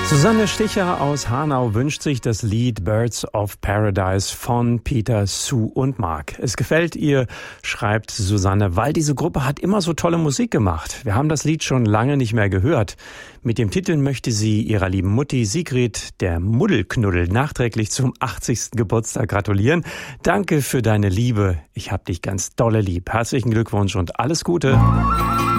Susanne Sticher aus Hanau wünscht sich das Lied Birds of Paradise von Peter, Sue und Mark. Es gefällt ihr, schreibt Susanne, weil diese Gruppe hat immer so tolle Musik gemacht. Wir haben das Lied schon lange nicht mehr gehört. Mit dem Titel möchte sie ihrer lieben Mutti Sigrid, der Muddelknuddel, nachträglich zum 80. Geburtstag gratulieren. Danke für deine Liebe. Ich hab dich ganz dolle lieb. Herzlichen Glückwunsch und alles Gute.